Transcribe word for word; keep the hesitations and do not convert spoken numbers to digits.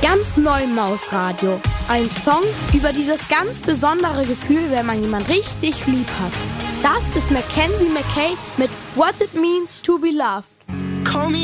Ganz neu im Mausradio. Ein Song über dieses ganz besondere Gefühl, wenn man jemanden richtig lieb hat. Das ist Mackenzie McKay mit What It Means to Be Loved. Call me